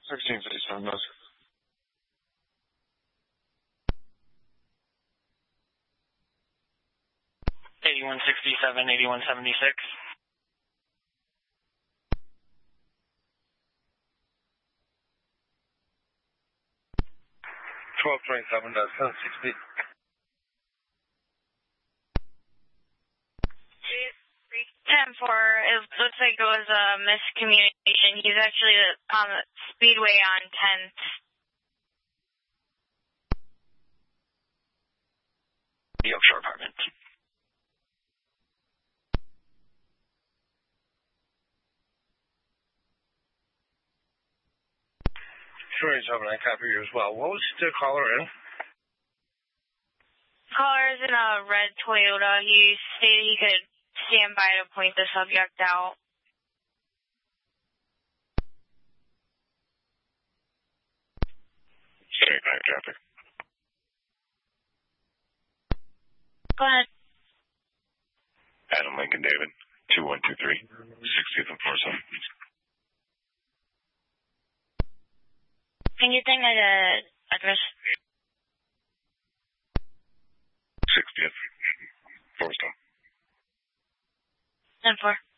1657 does. $8167, $8176. $1227 does. 1060. It looks like it was a miscommunication. He's actually on the Speedway on 10th. The Oakshore Apartment. Sure, he's having a copy here as well. What was the caller in? Caller's in a red Toyota. He stated he could stand by to point the subject out. Stay by traffic. Go ahead. Adam Lincoln David, 2123, 60th and 47. Can you tell me the address? 60th, 4 stone. 10-4.